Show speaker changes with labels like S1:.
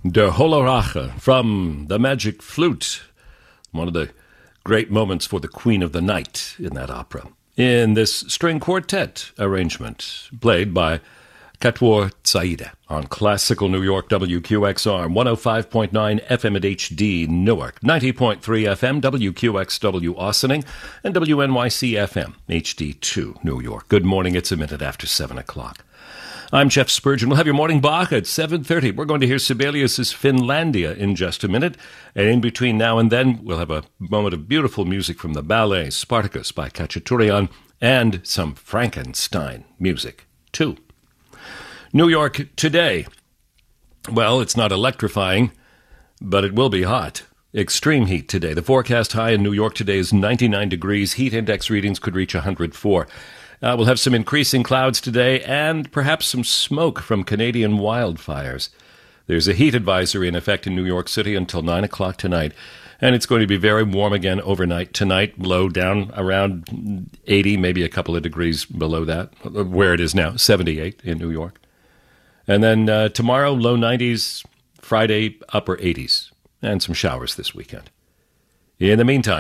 S1: Der Hollerache from The Magic Flute, one of the great moments for the Queen of the Night in that opera, in this string quartet arrangement played by Katwar Saida on Classical New York WQXR, 105.9 FM at HD Newark, 90.3 FM WQXW Austining, and WNYC FM HD2 New York. Good morning, it's a minute after 7 o'clock. I'm Jeff Spurgeon. We'll have your morning Bach at 7:30. We're going to hear Sibelius' Finlandia in just a minute. And in between now and then, we'll have a moment of beautiful music from the ballet Spartacus by Khachaturian and some Frankenstein music, too. New York today. Well, it's not electrifying, but it will be hot. Extreme heat today. The forecast high in New York today is 99 degrees. Heat index readings could reach 104. We'll have some increasing clouds today and perhaps some smoke from Canadian wildfires. There's a heat advisory in effect in New York City until 9 o'clock tonight, and it's going to be very warm again overnight. Tonight, low down around 80, maybe a couple of degrees below that, where it is now, 78 in New York. And then tomorrow, low 90s, Friday, upper 80s, and some showers this weekend. In the meantime,